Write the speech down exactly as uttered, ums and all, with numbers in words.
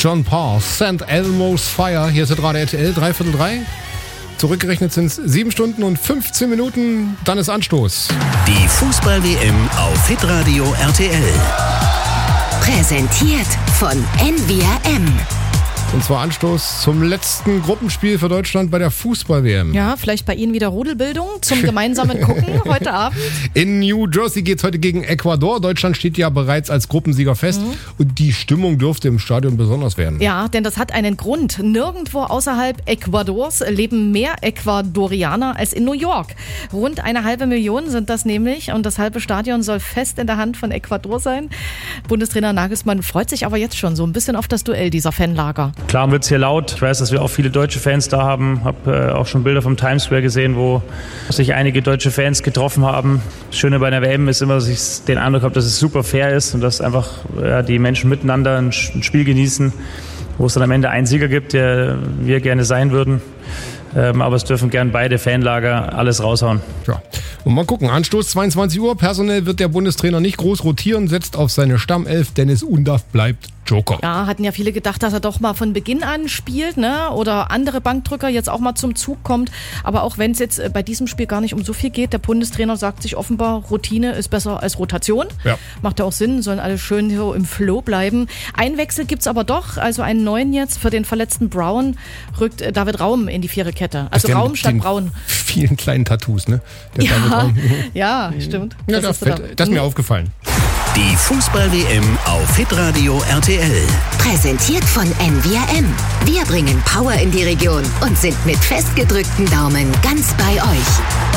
John Paul, Saint Elmo's Fire. Hier ist gerade R T L, dreiviertel drei. Zurückgerechnet sind es sieben Stunden und fünfzehn Minuten. Dann ist Anstoß. Die Fußball-W M auf Hitradio R T L. Präsentiert von N V R M. Und zwar Anstoß zum letzten Gruppenspiel für Deutschland bei der Fußball-W M. Ja, vielleicht bei Ihnen wieder Rudelbildung zum gemeinsamen Gucken heute Abend. In New Jersey geht es heute gegen Ecuador. Deutschland steht ja bereits als Gruppensieger fest. Mhm. Und die Stimmung dürfte im Stadion besonders werden. Ja, denn das hat einen Grund. Nirgendwo außerhalb Ecuadors leben mehr Ecuadorianer als in New York. Rund eine halbe Million sind das nämlich. Und das halbe Stadion soll fest in der Hand von Ecuador sein. Bundestrainer Nagelsmann freut sich aber jetzt schon so ein bisschen auf das Duell dieser Fanlager. Klar wird es hier laut. Ich weiß, dass wir auch viele deutsche Fans da haben. Ich habe äh, auch schon Bilder vom Times Square gesehen, wo sich einige deutsche Fans getroffen haben. Das Schöne bei einer W M ist immer, dass ich den Eindruck habe, dass es super fair ist und dass einfach ja, die Menschen miteinander ein Spiel genießen, wo es dann am Ende einen Sieger gibt, der wir gerne sein würden. Ähm, aber es dürfen gern beide Fanlager alles raushauen. Ja. Und mal gucken, Anstoß zweiundzwanzig Uhr. Personell wird der Bundestrainer nicht groß rotieren, setzt auf seine Stammelf. Dennis Undaff bleibt Joker. Ja, hatten ja viele gedacht, dass er doch mal von Beginn an spielt, ne? Oder andere Bankdrücker jetzt auch mal zum Zug kommt. Aber auch wenn es jetzt bei diesem Spiel gar nicht um so viel geht, der Bundestrainer sagt sich offenbar, Routine ist besser als Rotation. Ja. Macht ja auch Sinn, sollen alle schön so im Flow bleiben. Ein Wechsel gibt's aber doch, also einen neuen jetzt. Für den verletzten Brown rückt David Raum in die Viererkette. Also Raum statt Braun. Vielen kleinen Tattoos, ne? Der ja, ja, stimmt. Ja, das, das, da. das ist mir aufgefallen. Die Fußball-W M auf Hitradio R T L. Präsentiert von N V R M. Wir bringen Power in die Region und sind mit festgedrückten Daumen ganz bei euch.